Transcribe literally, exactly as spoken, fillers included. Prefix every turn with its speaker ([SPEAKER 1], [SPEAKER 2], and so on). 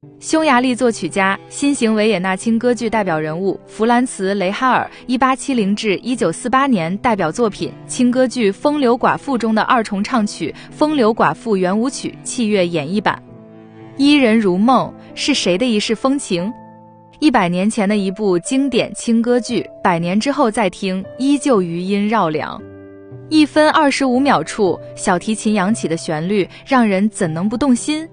[SPEAKER 1] 匈牙利作曲家、新型维也纳轻歌剧代表人物弗兰茨·雷哈尔 一八七零至一九四八年代表作品轻歌剧《风流寡妇》中的二重唱曲《风流寡妇圆舞曲》器乐演绎版。伊人如梦是谁的一世风情？一百年前的一部经典轻歌剧，百年之后再听，依旧余音绕梁。一分二十五秒处，小提琴扬起的旋律，让人怎能不动心？